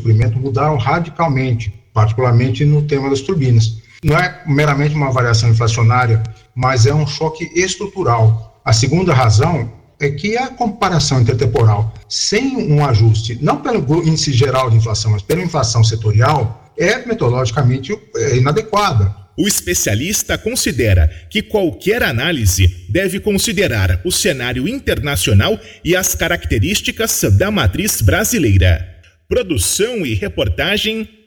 suprimento mudaram radicalmente, particularmente no tema das turbinas. Não é meramente uma variação inflacionária, mas é um choque estrutural. A segunda razão é que a comparação intertemporal sem um ajuste, não pelo índice geral de inflação, mas pela inflação setorial, é metodologicamente inadequada. O especialista considera que qualquer análise deve considerar o cenário internacional e as características da matriz brasileira. Produção e reportagem